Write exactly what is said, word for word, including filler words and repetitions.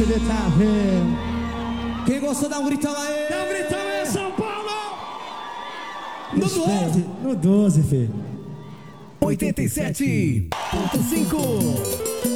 C D tá vendo? Quem gostou, dá um gritão aí! Dá um gritão aí, São Paulo! No doze! No doze, filho! oitenta e sete ponto cinco